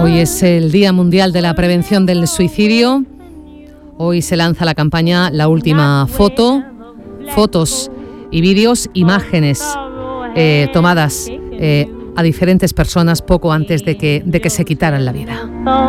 Hoy es el Día Mundial de la Prevención del Suicidio. Hoy se lanza la campaña La Última Foto. Fotos y vídeos, imágenes tomadas a diferentes personas poco antes de que se quitaran la vida.